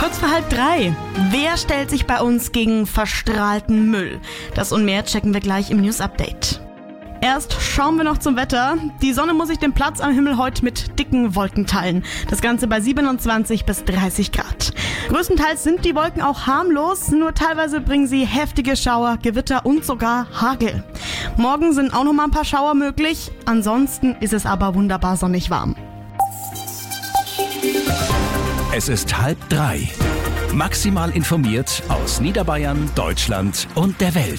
Kurz vor 2:30. Wer stellt sich bei uns gegen verstrahlten Müll? Das und mehr checken wir gleich im News-Update. Erst schauen wir noch zum Wetter. Die Sonne muss sich den Platz am Himmel heute mit dicken Wolken teilen. Das Ganze bei 27 bis 30 Grad. Größtenteils sind die Wolken auch harmlos, nur teilweise bringen sie heftige Schauer, Gewitter und sogar Hagel. Morgen sind auch noch mal ein paar Schauer möglich. Ansonsten ist es aber wunderbar sonnig warm. Es ist 2:30. Maximal informiert aus Niederbayern, Deutschland und der Welt.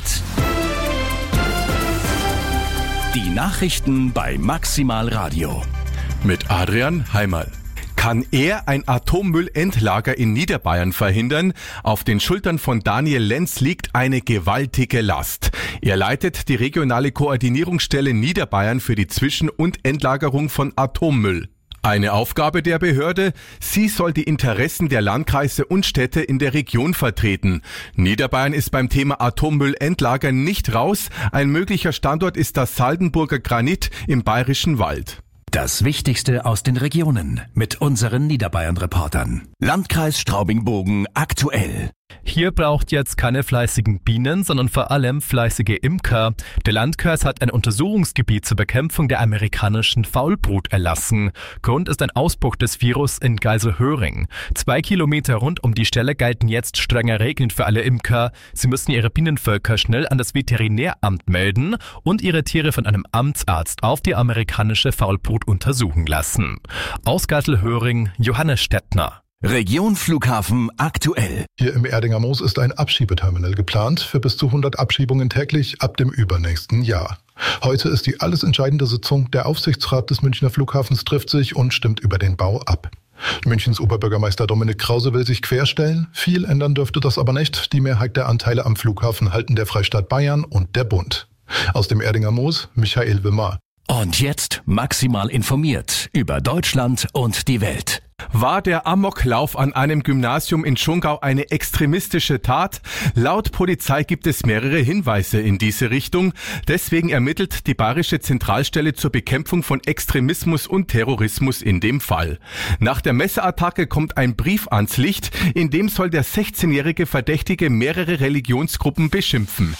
Die Nachrichten bei Maximal Radio. Mit Adrian Heimerl. Kann er ein Atommüllendlager in Niederbayern verhindern? Auf den Schultern von Daniel Lenz liegt eine gewaltige Last. Er leitet die regionale Koordinierungsstelle Niederbayern für die Zwischen- und Endlagerung von Atommüll. Eine Aufgabe der Behörde, sie soll die Interessen der Landkreise und Städte in der Region vertreten. Niederbayern ist beim Thema Atommüllendlager nicht raus. Ein möglicher Standort ist das Saldenburger Granit im Bayerischen Wald. Das Wichtigste aus den Regionen mit unseren Niederbayern-Reportern. Landkreis Straubing-Bogen aktuell. Hier braucht jetzt keine fleißigen Bienen, sondern vor allem fleißige Imker. Der Landkreis hat ein Untersuchungsgebiet zur Bekämpfung der amerikanischen Faulbrut erlassen. Grund ist ein Ausbruch des Virus in Geiselhöring. 2 Kilometer rund um die Stelle gelten jetzt strenger Regeln für alle Imker. Sie müssen ihre Bienenvölker schnell an das Veterinäramt melden und ihre Tiere von einem Amtsarzt auf die amerikanische Faulbrut untersuchen lassen. Aus Geiselhöring, Johannes Stettner. Region Flughafen aktuell. Hier im Erdinger Moos ist ein Abschiebeterminal geplant für bis zu 100 Abschiebungen täglich ab dem übernächsten Jahr. Heute ist die alles entscheidende Sitzung. Der Aufsichtsrat des Münchner Flughafens trifft sich und stimmt über den Bau ab. Münchens Oberbürgermeister Dominik Krause will sich querstellen. Viel ändern dürfte das aber nicht. Die Mehrheit der Anteile am Flughafen halten der Freistaat Bayern und der Bund. Aus dem Erdinger Moos, Michael Wimmer. Und jetzt maximal informiert über Deutschland und die Welt. War der Amoklauf an einem Gymnasium in Schongau eine extremistische Tat? Laut Polizei gibt es mehrere Hinweise in diese Richtung. Deswegen ermittelt die Bayerische Zentralstelle zur Bekämpfung von Extremismus und Terrorismus in dem Fall. Nach der Messerattacke kommt ein Brief ans Licht, in dem soll der 16-jährige Verdächtige mehrere Religionsgruppen beschimpfen.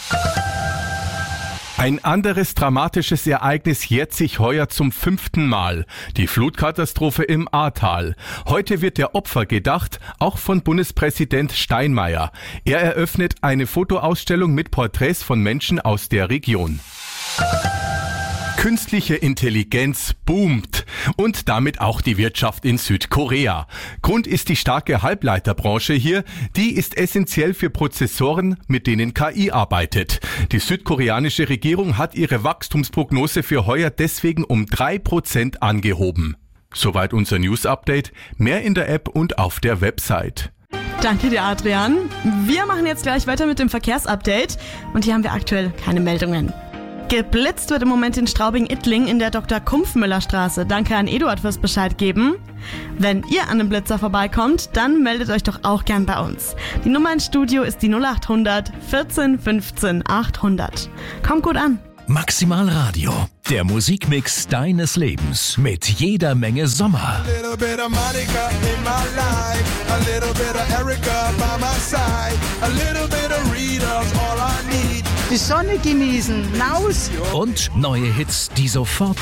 Ein anderes dramatisches Ereignis jährt sich heuer zum 5. Mal. Die Flutkatastrophe im Ahrtal. Heute wird der Opfer gedacht, auch von Bundespräsident Steinmeier. Er eröffnet eine Fotoausstellung mit Porträts von Menschen aus der Region. Künstliche Intelligenz boomt und damit auch die Wirtschaft in Südkorea. Grund ist die starke Halbleiterbranche hier. Die ist essentiell für Prozessoren, mit denen KI arbeitet. Die südkoreanische Regierung hat ihre Wachstumsprognose für heuer deswegen um 3% angehoben. Soweit unser News-Update. Mehr in der App und auf der Website. Danke dir, Adrian. Wir machen jetzt gleich weiter mit dem Verkehrsupdate und hier haben wir aktuell keine Meldungen. Geblitzt wird im Moment in Straubing-Ittling in der Dr.-Kumpfmüller-Straße. Danke an Eduard fürs Bescheid geben. Wenn ihr an einem Blitzer vorbeikommt, dann meldet euch doch auch gern bei uns. Die Nummer ins Studio ist die 0800 14 15 800. Kommt gut an. Maximal Radio, der Musikmix deines Lebens mit jeder Menge Sommer. Die Sonne genießen, raus. Und neue Hits, die sofort